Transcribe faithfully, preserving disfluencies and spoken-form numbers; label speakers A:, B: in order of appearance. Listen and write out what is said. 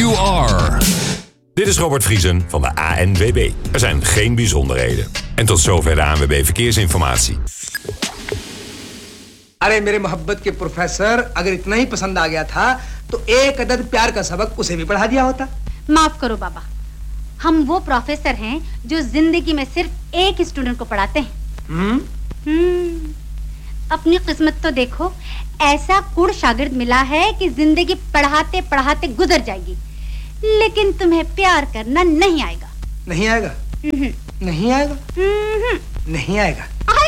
A: you are. Dit is Robert Vriesen van de A N W B. Er zijn geen bijzonderheden. En tot zover de A N W B Verkeersinformatie.
B: अरे मेरे मोहब्बत के professor, अगर इतना ही पसंद आ गया था तो एक अदद प्यार का सबक उसे भी पढ़ा दिया होता।
C: माफ करो बाबा, हम वो प्रोफेसर हैं जो जिंदगी में सिर्फ एक स्टूडेंट को पढ़ाते हैं।
B: हम्म
C: हम्म अपनी किस्मत तो देखो, ऐसा कुड़ शागिर्द मिला है कि जिंदगी पढ़ाते पढ़ाते गुजर जाएगी, लेकिन तुम्हें प्यार करना नहीं आएगा।
B: नहीं आएगा? नहीं आएगा? नहीं आएगा?